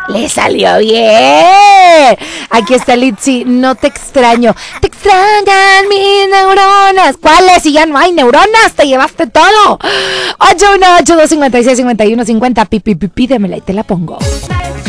Le salió bien. Aquí está Litzy, no te extraño. Te extrañan mis neuronas. ¿Cuáles? Si ya no hay neuronas, te llevaste todo. 818-256-5150. Pídemela y te la pongo.